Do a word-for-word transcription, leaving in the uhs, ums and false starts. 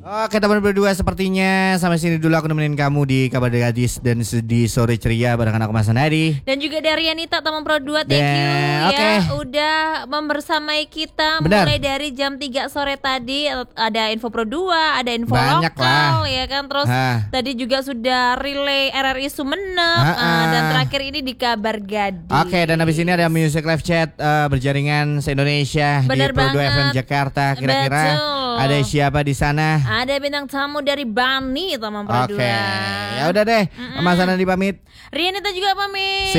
Oke teman berdua, sepertinya sampai sini dulu aku nemenin kamu di Kabar Gadis dan di Sore Ceria bareng aku Mas Nadi. Dan juga dari Anita teman Pro dua, thank Dan, you ya okay. udah membersamai kita. Benar. Mulai dari jam tiga sore tadi ada info Pro dua, ada info Banyak lokal lah. ya kan. Terus Hah. tadi juga sudah relay R R I Sumenep, Ha-ha. uh, dan terakhir ini di Kabar Gadis. Oke, dan habis ini ada Music Live Chat uh, berjaringan se-Indonesia Bener di Pro dua F M banget. Jakarta. Kira-kira Betul. ada siapa di sana? Ada bintang tamu dari Bani teman Pro Oke, dua. ya udah deh. Mas Nadi pamit. Rianita juga pamit.